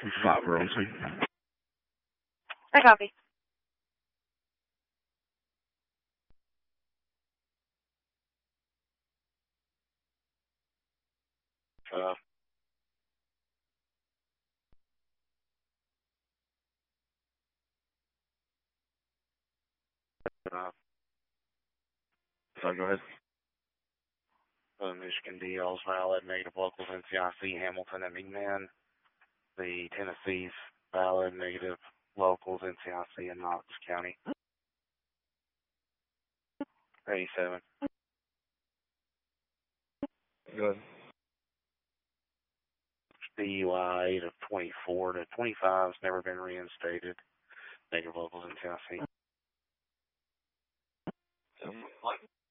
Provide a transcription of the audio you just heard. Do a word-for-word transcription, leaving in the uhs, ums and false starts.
Five rooms. I copy. Uh, uh, So go ahead. the Michigan D L's valid, negative locals, N C I C, Hamilton, and McMinn. The Tennessee's valid, negative locals, N C I C, and Knox County. eighty-seven. Go ahead. D U I eight of twenty-four to twenty-five has never been reinstated. Negative locals, N C I C. Um,